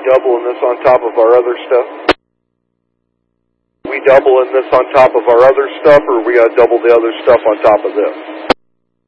doubling this on top of our other stuff? We doubling this on top of our other stuff, or we got to double the other stuff on top of this?